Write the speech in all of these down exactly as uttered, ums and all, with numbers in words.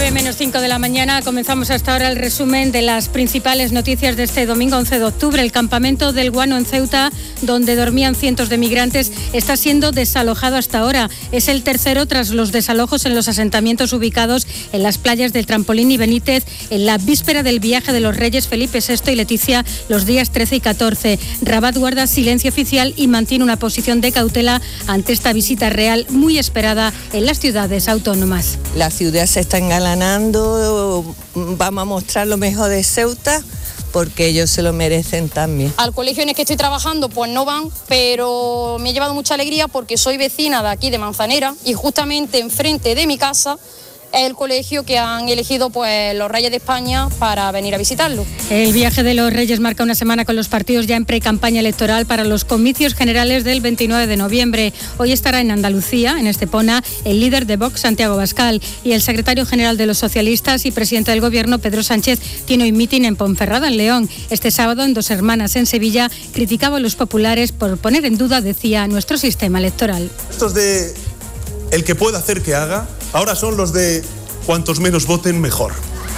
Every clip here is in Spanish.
nueve menos cinco de la mañana. Comenzamos hasta ahora el resumen de las principales noticias de este domingo once de octubre. El campamento del Guano en Ceuta, donde dormían cientos de migrantes, está siendo desalojado hasta ahora. Es el tercero tras los desalojos en los asentamientos ubicados en las playas del Trampolín y Benítez en la víspera del viaje de los reyes Felipe sexto y Leticia los días trece y catorce. Rabat guarda silencio oficial y mantiene una posición de cautela ante esta visita real muy esperada en las ciudades autónomas. La ciudad se está engalanando, vamos a mostrar lo mejor de Ceuta porque ellos se lo merecen también. Al colegio en el que estoy trabajando pues no van, pero me ha llevado mucha alegría porque soy vecina de aquí de Manzanera y justamente enfrente de mi casa es el colegio que han elegido pues los Reyes de España para venir a visitarlo. El viaje de los Reyes marca una semana con los partidos ya en pre-campaña electoral para los comicios generales del veintinueve de noviembre. Hoy estará en Andalucía, en Estepona, el líder de Vox, Santiago Abascal, y el secretario general de los socialistas y presidente del Gobierno, Pedro Sánchez, tiene hoy mitin en Ponferrada, en León. Este sábado, en Dos Hermanas, en Sevilla, criticaba a los populares por poner en duda, decía, nuestro sistema electoral. Estos de el que pueda hacer que haga, ahora son los de cuantos menos voten mejor.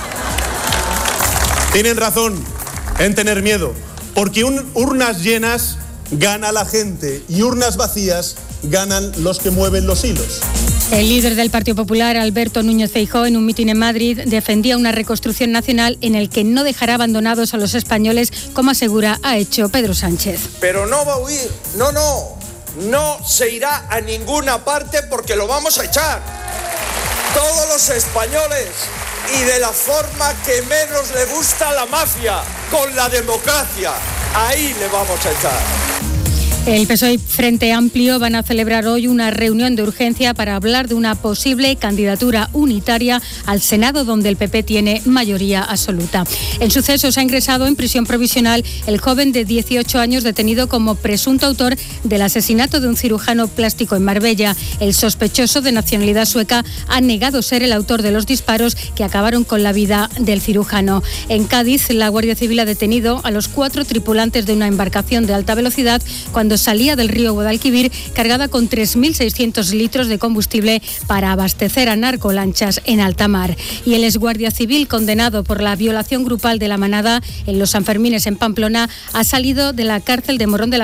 Tienen razón en tener miedo, porque un, urnas llenas gana la gente y urnas vacías ganan los que mueven los hilos. El líder del Partido Popular, Alberto Núñez Feijóo, en un mitin en Madrid, defendía una reconstrucción nacional en el que no dejará abandonados a los españoles, como asegura ha hecho Pedro Sánchez. Pero no va a huir, no, no, no se irá a ninguna parte porque lo vamos a echar. Todos los españoles y de la forma que menos le gusta a la mafia, con la democracia, ahí le vamos a echar. El P S O E y Frente Amplio van a celebrar hoy una reunión de urgencia para hablar de una posible candidatura unitaria al Senado, donde el P P tiene mayoría absoluta. En sucesos ha ingresado en prisión provisional el joven de dieciocho años detenido como presunto autor del asesinato de un cirujano plástico en Marbella. El sospechoso, de nacionalidad sueca, ha negado ser el autor de los disparos que acabaron con la vida del cirujano. En Cádiz, la Guardia Civil ha detenido a los cuatro tripulantes de una embarcación de alta velocidad cuando salía del río Guadalquivir cargada con tres mil seiscientos litros de combustible para abastecer a narcolanchas en alta mar. Y el exguardia civil, condenado por la violación grupal de la manada en los Sanfermines en Pamplona, ha salido de la cárcel de Morón de la